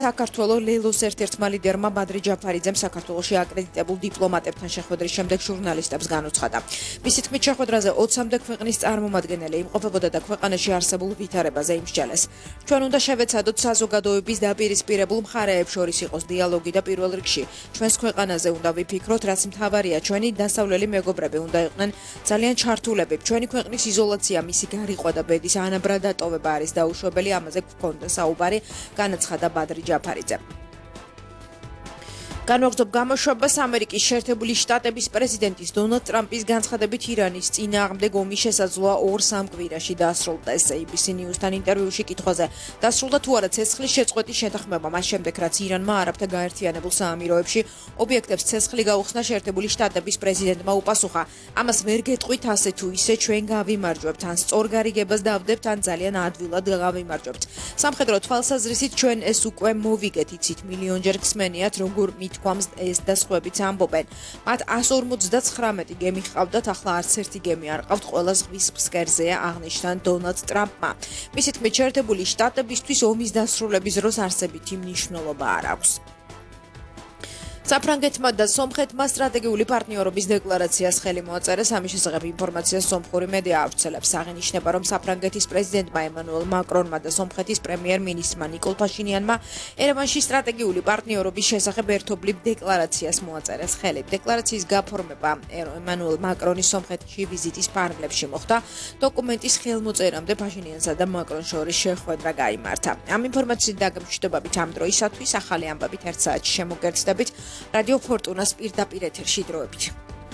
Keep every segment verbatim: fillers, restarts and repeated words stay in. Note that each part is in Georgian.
საქართველოს ლელოს ერთ-ერთმა ლიდერმა ბადრი ჯაფარიძემ საქართველოში აკრედიტებულ დიპლომატებთან შეხვედრის შემდეგ ჟურნალისტებს განუცხადა. მისი თქმით, შეხვედრაზე ოცამდე ქვეყნის წარმომადგენელი იმყოფებოდა და ქვეყანაში არსებულ ვითარებაზე იმსჯელეს. ჩვენ უნდა შევეცადოთ საზოგადოების დაპირისპირებულ მხარეებს შორის იყოს დიალოგი და პირველ რიგში ჩვენს ქვეყანაზე უნდა ვიფიქროთ, რაც მთავარია, ჩვენი დასავლელი მეგობრები უნდა იყვნენ ძალიან ჩართულები. ჩვენი ქვეყნის იზოლაცია, მისი გარიყვა და ბედის ანაბრად დატოვება არის დაუშვებელი, ამაზე გვქონდა საუბარი, განაცხადა ბადრი ჯაფარიძე. განვაგრძობ გამოშვებას ამერიკის შეერთებული შტატების პრეზიდენტის დონალდ ტრამპის განცხადებით ირანის წინააღმდეგ ომი შესაძლოა ორ-სამ კვირაში დაასრულდა. ეს эй ბი სი News-თან ინტერვიუში კითხვაზე დასრულდა თუ არა ცეცხლის შეწყვეტის შეთანხმება მას შემდეგ, რაც ირანმა არაბთა გაერთიანებულ საამიროებში ობიექტებს ცეცხლი გაუხსნა, შეერთებული შტატების პრეზიდენტმა უპასუხა: ამას ვერ გეტყვით ასე თუ ისე, ჩვენ გავიმარჯვებთ, ან სწორ გარიგებას დავდებთ, ან ძალიან ადვილად გავიმარჯვებთ. სამხედრო თვალსაზრისით ჩვენ ეს უკვე მოვიგეთ, იცით, მილიონჯერ ხსმენიათ, როგორ თქვამს ეს და სხვაებიც ამბობენ. მათ εκατს ორმოცდაცხრამეტი გემი ჰყავდათ, ახლა არც ერთი გემი არ ყავთ, ყველა ზღვის ფსკერზეა, აღნიშნა დონალდ ტრამპმა. მისი თქმით, შეერთებული შტატებისთვის ომის დასრულების დროს არსებითი მნიშვნელობა არ აქვს. საფრანგეთმა და სომხეთმა სტრატეგიული პარტნიორობის დეკლარაციას ხელი მოაწერეს. ამის შესახებ ინფორმაციას სომხური მედია ავრცელებს. აღინიშნება, რომ საფრანგეთის პრეზიდენტმა ემანუელ მაკრონმა და სომხეთის პრემიერ-მინისტრმა ნიკოლ ფაშინიანმა ერევანში სტრატეგიული პარტნიორობის შესახებ ერთობლივ დეკლარაციას მოაწერეს ხელი. დეკლარაციის გაფორმება ემანუელ მაკრონის სომხეთში ვიზიტის ფარგლებში მოხდა. დოკუმენტის ხელმოწერამდე ფაშინიანსა და მაკრონ შორის შეხვედრა გაიმართა. ამ ინფორმაციით დაგემშვიდობებით ამ დროისათვის, ახალი ამბებით ერთ საათში შემოგერთდებით. რადიო ფორტუნას პირდაპირ ეთერში დროებით.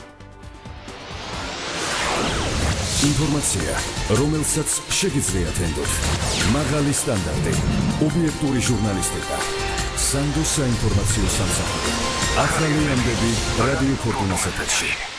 ინფორმაცია, რომელსაც შეგიძლიათ ენდოთ. მაღალი სტანდარტი, ობიექტური ჟურნალისტიკა, სანდო საინფორმაციო სამსახური. ახალი ამბები რადიო ფორტუნას ეთერში.